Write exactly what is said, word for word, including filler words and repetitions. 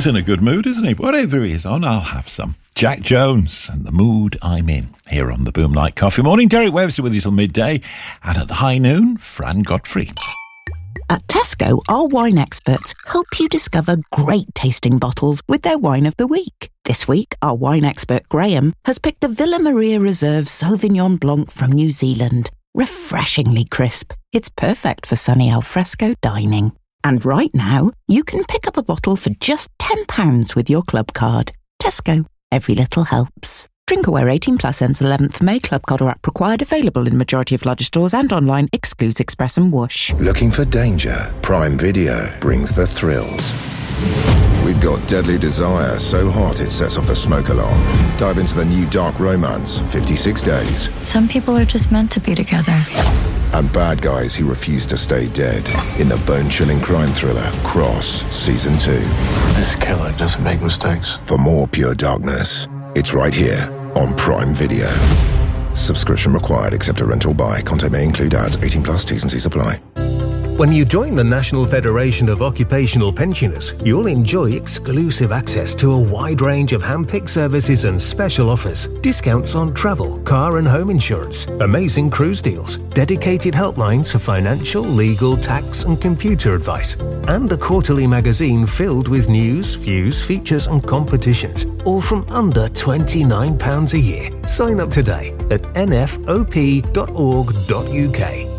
always in a good mood, isn't he? Whatever he is on, I'll have some. Jack Jones and The Mood I'm In, here on the Boom Night Coffee Morning. Derek Webster with you till midday. And at the high noon, Fran Godfrey. At Tesco, our wine experts help you discover great tasting bottles with their wine of the week. This week, our wine expert Graham has picked the Villa Maria Reserve Sauvignon Blanc from New Zealand. Refreshingly crisp. It's perfect for sunny alfresco dining. And right now, you can pick up a bottle for just ten pounds with your club card. Tesco. Every little helps. Drinkaware eighteen plus ends eleventh of May. Club card or app required. Available in majority of larger stores and online. Excludes Express and Whoosh. Looking for danger? Prime Video brings the thrills. We've got Deadly Desire, so hot it sets off the smoke alarm. Dive into the new dark romance, fifty-six days. Some people are just meant to be together. And bad guys who refuse to stay dead in the bone-chilling crime thriller, Cross, Season two. This killer doesn't make mistakes. For more pure darkness, it's right here on Prime Video. Subscription required except a rental buy. Content may include ads. eighteen plus, T's and C's apply. When you join the National Federation of Occupational Pensioners, you'll enjoy exclusive access to a wide range of hand-picked services and special offers, discounts on travel, car and home insurance, amazing cruise deals, dedicated helplines for financial, legal, tax and computer advice, and a quarterly magazine filled with news, views, features and competitions, all from under twenty-nine pounds a year. Sign up today at n f o p dot org dot u k.